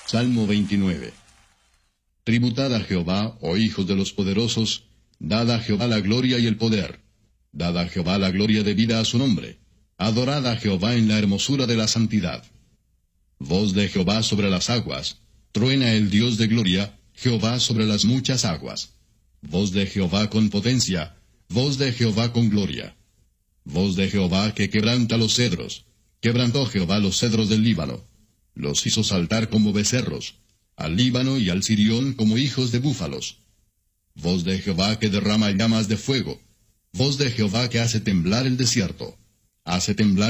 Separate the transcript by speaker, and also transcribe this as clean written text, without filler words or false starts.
Speaker 1: Salmo 29. Tributad a Jehová, oh hijos de los poderosos, dad a Jehová la gloria y el poder. Dad a Jehová la gloria debida a su nombre. Adorad a Jehová en la hermosura de la santidad. Voz de Jehová sobre las aguas. Truena el Dios de gloria, Jehová sobre las muchas aguas. Voz de Jehová con potencia, voz de Jehová con gloria. Voz de Jehová que quebranta los cedros. Quebrantó Jehová los cedros del Líbano. Los hizo saltar como becerros, al Líbano y al Sirión como hijos de búfalos. Voz de Jehová que derrama llamas de fuego. Voz de Jehová que hace temblar el desierto. Hace temblar